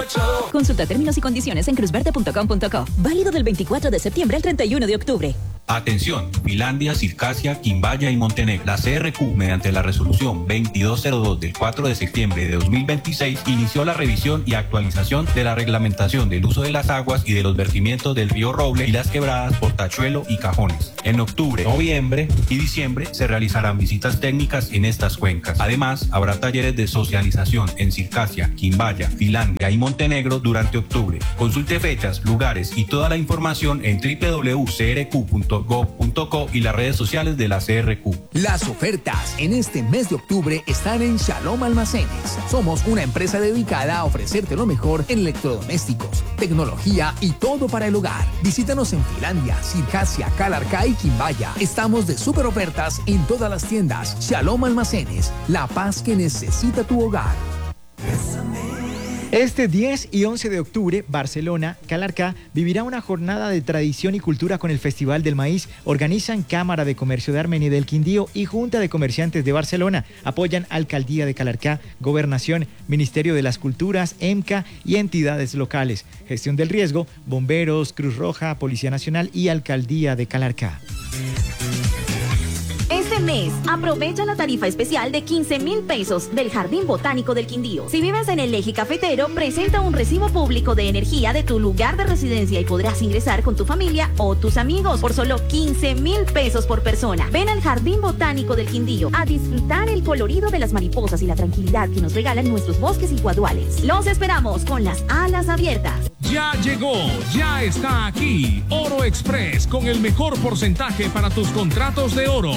Consulta términos y condiciones en cruzverde.com.co. Válido del 24 de septiembre al 31 de octubre. Atención, Finlandia, Circasia, Quimbaya y Montenegro. La CRQ, mediante la resolución 2202 del 4 de septiembre de 2026, inició la revisión y actualización de la reglamentación del uso de las aguas y de los vertimientos del río Roble y las quebradas Portachuelo y Cajones. En octubre, noviembre y diciembre se realizarán visitas técnicas en estas cuencas. Además, habrá talleres de socialización en Circasia, Quimbaya, Finlandia y Montenegro durante octubre. Consulte fechas, lugares y toda la información en www.crq.gov.co y las redes sociales de la CRQ. Las ofertas en este mes de octubre están en Shalom Almacenes. Somos una empresa dedicada a ofrecerte lo mejor en electrodomésticos, tecnología y todo para el hogar. Visítanos en Finlandia, Circasia, Calarcá y Quimbaya. Estamos de super ofertas en todas las tiendas. Shalom Almacenes, la paz que necesita tu hogar. Este 10 y 11 de octubre, Barcelona, Calarcá, vivirá una jornada de tradición y cultura con el Festival del Maíz. Organizan Cámara de Comercio de Armenia y del Quindío y Junta de Comerciantes de Barcelona. Apoyan Alcaldía de Calarcá, Gobernación, Ministerio de las Culturas, EMCA y entidades locales. Gestión del Riesgo, Bomberos, Cruz Roja, Policía Nacional y Alcaldía de Calarcá. Este mes, aprovecha la tarifa especial de 15,000 pesos del Jardín Botánico del Quindío. Si vives en el eje cafetero, presenta un recibo público de energía de tu lugar de residencia y podrás ingresar con tu familia o tus amigos por solo 15,000 pesos por persona. Ven al Jardín Botánico del Quindío a disfrutar el colorido de las mariposas y la tranquilidad que nos regalan nuestros bosques y guaduales. Los esperamos con las alas abiertas. Ya llegó, ya está aquí. Oro Express con el mejor porcentaje para tus contratos de oro.